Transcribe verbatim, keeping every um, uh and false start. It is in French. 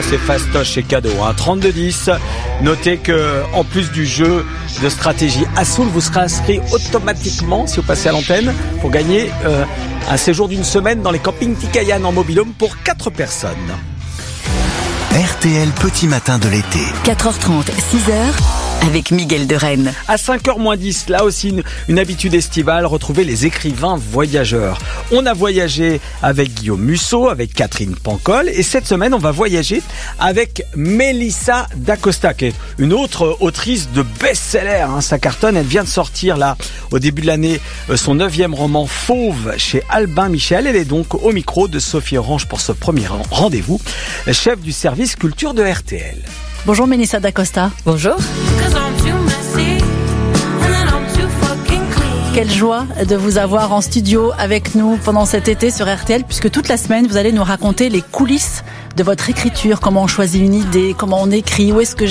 là c'est fastoche et cadeau, hein. trente-deux dix. Notez que en plus du jeu de stratégie Assoul, vous serez inscrit automatiquement si vous passez à l'antenne pour gagner euh, un séjour d'une semaine dans les campings Tikayan en mobil-home pour quatre personnes. R T L Petit Matin de l'été. quatre heures trente, six heures, avec Miguel de Rennes. À cinq heures moins dix, là aussi une, une habitude estivale, retrouver les écrivains voyageurs. On a voyagé avec Guillaume Musso, avec Catherine Pancol, et cette semaine on va voyager avec Mélissa Dacosta, qui est une autre autrice de best-seller, hein. Ça cartonne, elle vient de sortir là au début de l'année son neuvième roman Fauve chez Albin Michel. Elle est donc au micro de Sophie Orange pour ce premier rendez-vous, chef du service culture de R T L. Bonjour Mélissa Dacosta. Bonjour. Quelle joie de vous avoir en studio avec nous pendant cet été sur R T L, puisque toute la semaine vous allez nous raconter les coulisses de votre écriture, comment on choisit une idée, comment on écrit, où est-ce que